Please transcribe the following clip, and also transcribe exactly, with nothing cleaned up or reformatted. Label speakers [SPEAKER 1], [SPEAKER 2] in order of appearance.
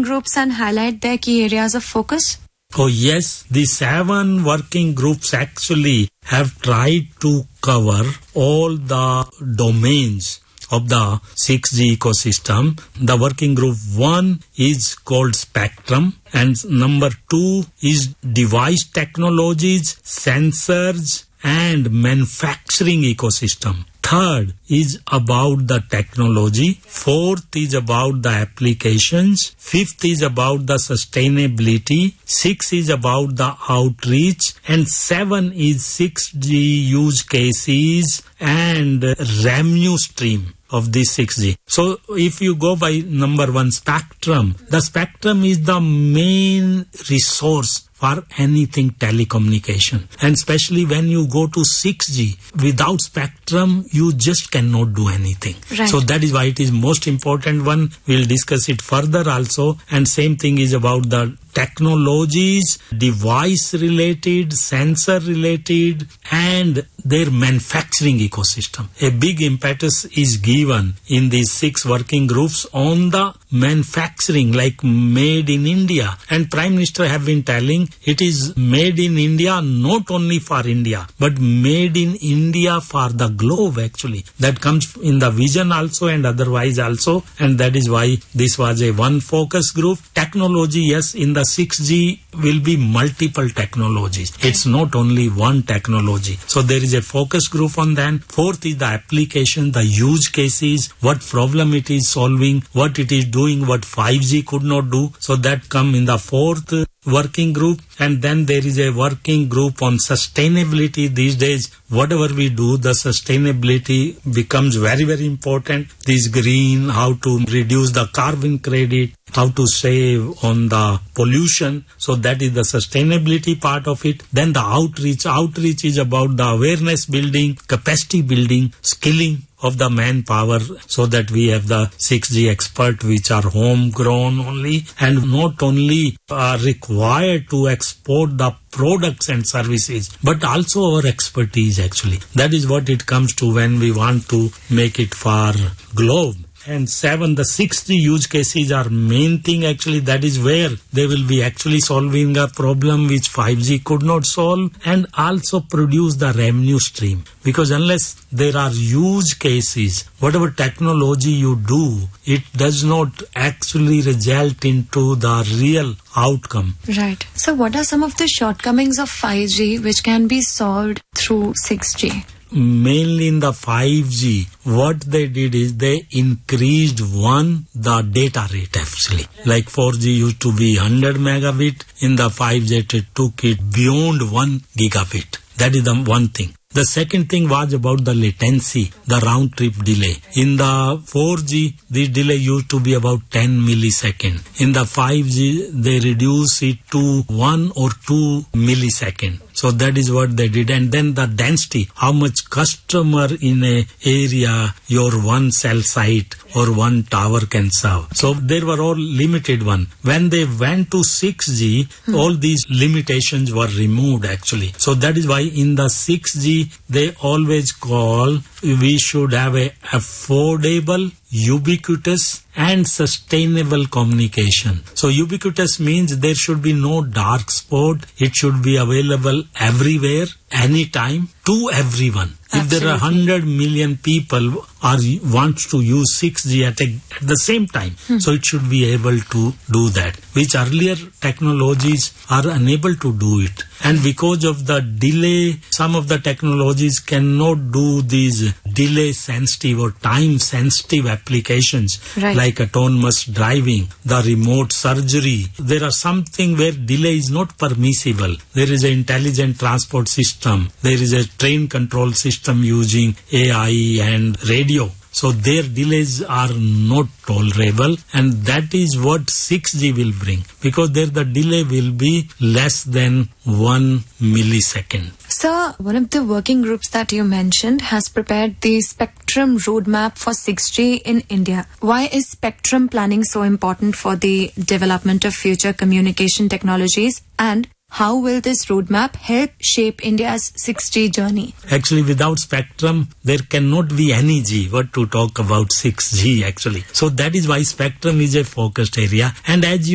[SPEAKER 1] groups and highlight their key areas of focus?
[SPEAKER 2] Oh yes, the seven working groups actually have tried to cover all the domains of the six G ecosystem. The working group one is called Spectrum, and number two is device technologies, sensors and manufacturing ecosystem. Third is about the technology. Fourth is about the applications. Fifth is about the sustainability. Six is about the outreach. And seven is six G use cases and revenue stream of this six G. So if you go by number one, Spectrum, the Spectrum is the main resource for anything telecommunication. And especially when you go to six G, without Spectrum, you just cannot do anything.
[SPEAKER 1] Right.
[SPEAKER 2] So that is why it is most important one. We'll discuss it further also. And same thing is about the technologies, device related, sensor related, and their manufacturing ecosystem. A big impetus is given in these six working groups on the manufacturing, like made in India. And Prime Minister have been telling it is made in India not only for India, but made in India for the globe actually. That comes in the vision also and otherwise also. And that is why this was a one focus group. Technology, yes, in the six G will be multiple technologies. It's not only one technology. So there is a focus group on that. Fourth is the application, the use cases, what problem it is solving, what it is doing, what five G could not do. So that come in the fourth working group. And then there is a working group on sustainability. These days, whatever we do, the sustainability becomes very, very important. This green, how to reduce the carbon credit, how to save on the pollution. So that is the sustainability part of it. Then the outreach. Outreach is about the awareness building, capacity building, skilling of the manpower, so that we have the six G expert which are homegrown only and not only are required to export the products and services, but also our expertise actually. That is what it comes to when we want to make it for globe. And seven, the six G use cases are main thing actually. That is where they will be actually solving a problem which five G could not solve, and also produce the revenue stream. Because unless there are use cases, whatever technology you do, it does not actually result into the real outcome.
[SPEAKER 1] Right. So what are some of the shortcomings of five G which can be solved through six G?
[SPEAKER 2] Mainly in the five G, what they did is they increased one, the data rate actually. Like four G used to be one hundred megabit, in the five G it took it beyond one gigabit. That is the one thing. The second thing was about the latency, the round trip delay. In the four G, the delay used to be about ten milliseconds. In the five G, they reduce it to one or two milliseconds. So that is what they did. And then the density, how much customer in a area your one cell site or one tower can serve. So there were all limited one. When they went to six G, hmm. all these limitations were removed actually. So that is why in the six G, they always call we should have a affordable, ubiquitous and sustainable communication. So ubiquitous means there should be no dark spot. It should be available everywhere, anytime, to everyone. Absolutely. If there are one hundred million people are wants to use six G at, a, at the same time, hmm. so it should be able to do that, which earlier technologies are unable to do it. And because of the delay, some of the technologies cannot do these delay sensitive or time sensitive applications, right. like autonomous driving, the remote surgery. There are something where delay is not permissible. There is an intelligent transport system. There is a train control system using A I and radio. So their delays are not tolerable, and that is what six G will bring, because there the delay will be less than one millisecond.
[SPEAKER 1] Sir, one of the working groups that you mentioned has prepared the Spectrum roadmap for six G in India. Why is Spectrum planning so important for the development of future communication technologies, and how will this roadmap help shape India's six G journey?
[SPEAKER 2] Actually, without Spectrum, there cannot be any G. What to talk about six G actually. So that is why Spectrum is a focused area. And as you